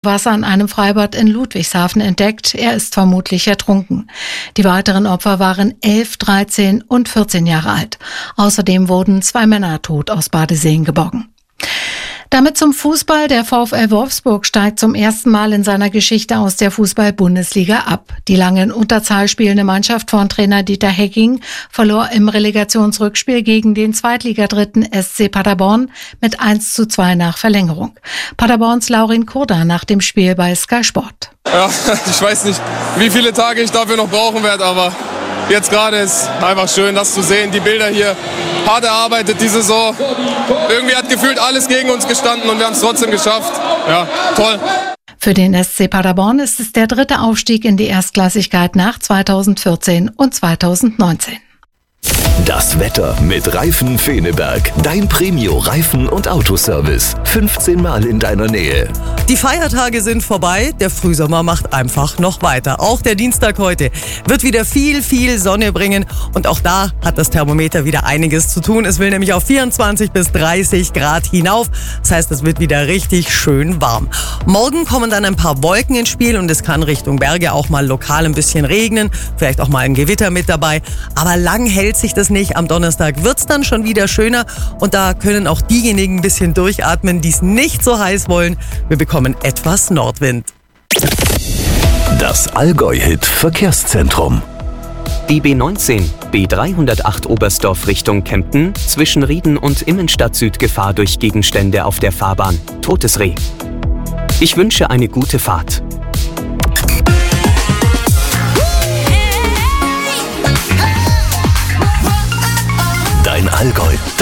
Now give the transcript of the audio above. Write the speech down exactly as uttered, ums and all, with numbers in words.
Wasser an einem Freibad in Ludwigshafen entdeckt. Er ist vermutlich ertrunken. Die weiteren Opfer waren elf, dreizehn und vierzehn Jahre alt. Außerdem wurden zwei Männer tot aus Badeseen geborgen. Damit zum Fußball. Der VfL Wolfsburg steigt zum ersten Mal in seiner Geschichte aus der Fußball-Bundesliga ab. Die lange in Unterzahl spielende Mannschaft von Trainer Dieter Hecking verlor im Relegationsrückspiel gegen den Zweitligadritten S C Paderborn mit eins zu zwei nach Verlängerung. Paderborns Laurin Kurda nach dem Spiel bei Sky Sport. Ja, ich weiß nicht, wie viele Tage ich dafür noch brauchen werde, aber jetzt gerade ist einfach schön, das zu sehen. Die Bilder hier, hart erarbeitet die Saison. Irgendwie hat gefühlt alles gegen uns gestanden und wir haben es trotzdem geschafft. Ja, toll. Für den S C Paderborn ist es der dritte Aufstieg in die Erstklassigkeit nach zweitausendvierzehn und zweitausendneunzehn. Das Wetter mit Reifen Feneberg. Dein Premio-Reifen- und Autoservice. fünfzehn Mal in deiner Nähe. Die Feiertage sind vorbei. Der Frühsommer macht einfach noch weiter. Auch der Dienstag heute wird wieder viel, viel Sonne bringen. Und auch da hat das Thermometer wieder einiges zu tun. Es will nämlich auf vierundzwanzig bis dreißig Grad hinauf. Das heißt, es wird wieder richtig schön warm. Morgen kommen dann ein paar Wolken ins Spiel und es kann Richtung Berge auch mal lokal ein bisschen regnen. Vielleicht auch mal ein Gewitter mit dabei. Aber lang hält sich das nicht. Am Donnerstag wird's dann schon wieder schöner und da können auch diejenigen ein bisschen durchatmen, die es nicht so heiß wollen. Wir bekommen etwas Nordwind. Das Allgäu-Hit Verkehrszentrum. Die B neunzehn, B dreihundertacht Oberstdorf Richtung Kempten, zwischen Rieden und Immenstadt Süd Gefahr durch Gegenstände auf der Fahrbahn. Totes Reh. Ich wünsche eine gute Fahrt. Dein Allgäu.